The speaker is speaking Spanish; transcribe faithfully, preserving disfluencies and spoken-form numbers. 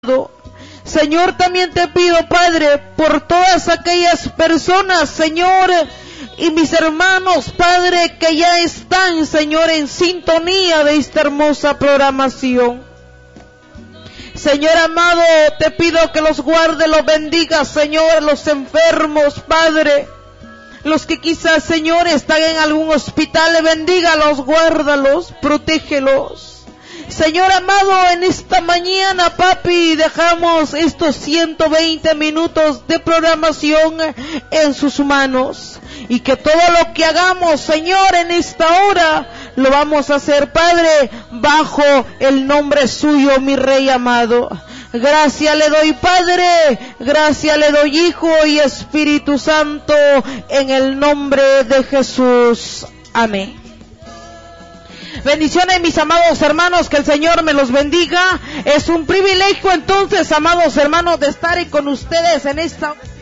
Señor, también te pido, Padre, por todas aquellas personas, Señor, y mis hermanos, Padre, que ya están, Señor, en sintonía de esta hermosa programación. Señor amado, te pido que los guarde, los bendiga, Señor, los enfermos, Padre, los que quizás, Señor, están en algún hospital, bendígalos, guárdalos, protégelos. Señor amado, en esta mañana, papi, dejamos estos ciento veinte minutos de programación en sus manos. Y que todo lo que hagamos, Señor, en esta hora, lo vamos a hacer, Padre, bajo el nombre suyo, mi Rey amado. Gracias le doy, Padre, gracias le doy, Hijo y Espíritu Santo, en el nombre de Jesús. Amén. Bendiciones, mis amados hermanos, que el Señor me los bendiga. Es un privilegio entonces, amados hermanos, de estar con ustedes en esta